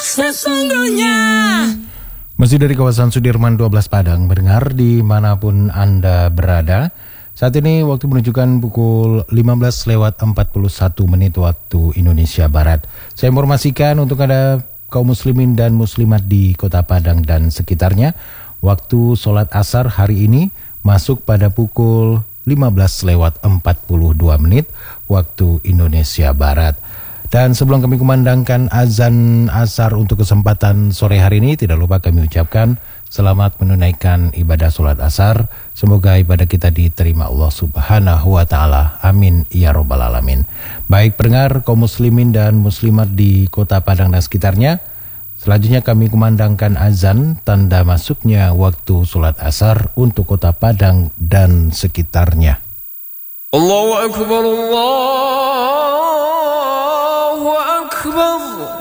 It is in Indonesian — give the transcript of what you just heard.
sesungguhnya. Masih dari kawasan Sudirman 12 Padang, mendengar dimanapun Anda berada. Saat ini waktu menunjukkan pukul 15:41 waktu Indonesia Barat. Saya informasikan untuk Anda kaum muslimin dan muslimat di Kota Padang dan sekitarnya, waktu sholat asar hari ini masuk pada pukul 15:42 waktu Indonesia Barat. Dan sebelum kami kumandangkan azan asar untuk kesempatan sore hari ini, tidak lupa kami ucapkan selamat menunaikan ibadah sholat asar. Semoga ibadah kita diterima Allah Subhanahu wa Ta'ala. Amin ya Rabbal Alamin. Baik pendengar kaum muslimin dan muslimat di Kota Padang dan sekitarnya, selanjutnya kami kumandangkan azan tanda masuknya waktu sholat asar untuk Kota Padang dan sekitarnya. Allahu Akbar, Allahu Akbar.